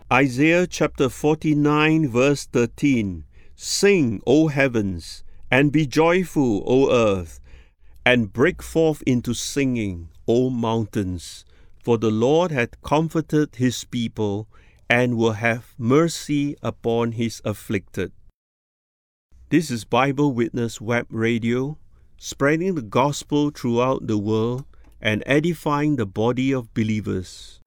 Isaiah chapter 49 verse 13. Sing, O heavens, and be joyful, O earth, and break forth into singing, O mountains. For the Lord hath comforted his people, and will have mercy upon his afflicted. This is Bible Witness Web Radio, spreading the gospel throughout the world and edifying the body of believers.